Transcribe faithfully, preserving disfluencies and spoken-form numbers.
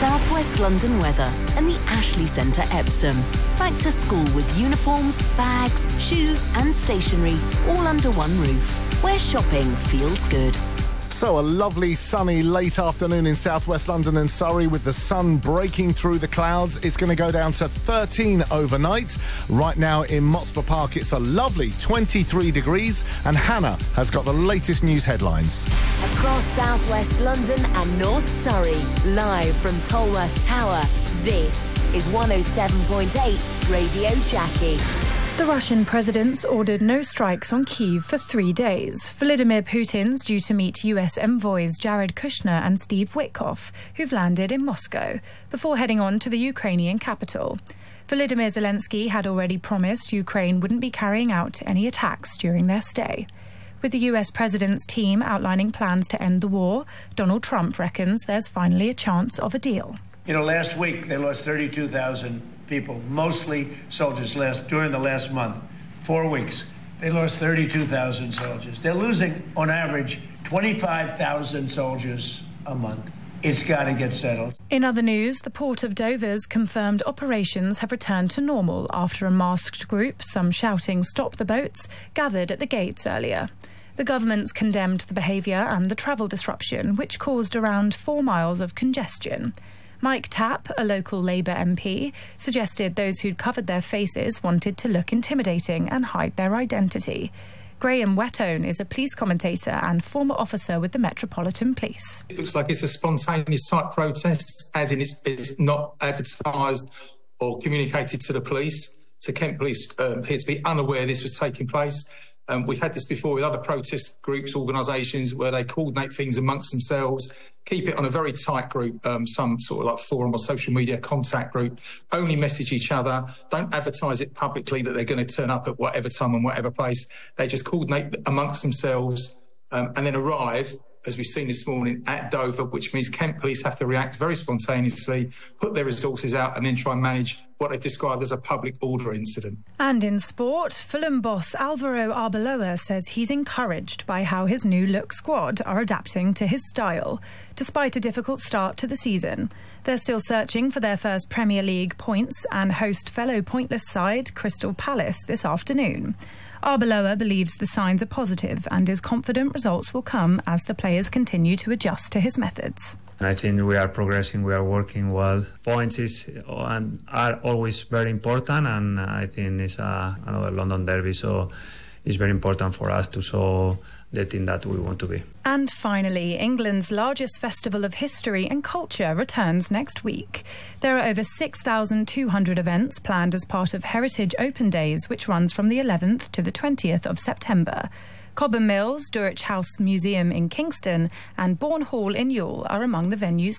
South West London weather and the Ashley Centre, Epsom. Back to school with uniforms, bags, shoes and stationery all under one roof, where shopping feels good. So a lovely sunny late afternoon in southwest London and Surrey with the sun breaking through the clouds. It's going to go down to thirteen overnight. Right now in Motspur Park it's a lovely twenty-three degrees, and Hannah has got the latest news headlines. Across southwest London and North Surrey, live from Tolworth Tower, this is one oh seven point eight Radio Jackie. The Russian president's ordered no strikes on Kyiv for three days. Vladimir Putin's due to meet U S envoys Jared Kushner and Steve Witkoff, who've landed in Moscow, before heading on to the Ukrainian capital. Volodymyr Zelensky had already promised Ukraine wouldn't be carrying out any attacks during their stay. With the U S president's team outlining plans to end the war, Donald Trump reckons there's finally a chance of a deal. You know, last week they lost thirty-two thousand people, mostly soldiers, last during the last month. Four weeks, they lost thirty-two thousand soldiers. They're losing, on average, twenty-five thousand soldiers a month. It's got to get settled. In other news, the Port of Dover's confirmed operations have returned to normal after a masked group, some shouting "Stop the boats," gathered at the gates earlier. The government's condemned the behaviour and the travel disruption, which caused around four miles of congestion. Mike Tapp, a local Labour M P, suggested those who'd covered their faces wanted to look intimidating and hide their identity. Graham Whettone is a police commentator and former officer with the Metropolitan Police. It looks like it's a spontaneous type protest, as in it's, it's not advertised or communicated to the police. So Kent Police um, appear to be unaware this was taking place. Um, we've had this before with other protest groups, organisations, where they coordinate things amongst themselves, keep it on a very tight group, um, some sort of like forum or social media contact group, only message each other, don't advertise it publicly that they're going to turn up at whatever time and whatever place. They just coordinate amongst themselves um, and then arrive, as we've seen this morning, at Dover, which means Kent Police have to react very spontaneously, put their resources out and then try and manage what they've described as a public order incident. And in sport, Fulham boss Alvaro Arbeloa says he's encouraged by how his new look squad are adapting to his style. Despite a difficult start to the season, they're still searching for their first Premier League points and host fellow pointless side Crystal Palace this afternoon. Arbeloa believes the signs are positive and is confident results will come as the players continue to adjust to his methods. I think we are progressing, we are working well. Points is, and are always very important, and I think it's a, another London derby, so it's very important for us to show the team that we want to be. And finally, England's largest festival of history and culture returns next week. There are over six thousand two hundred events planned as part of Heritage Open Days, which runs from the eleventh to the twentieth of September. Cobham Mills, Dulwich House Museum in Kingston and Bourne Hall in Ewell are among the venues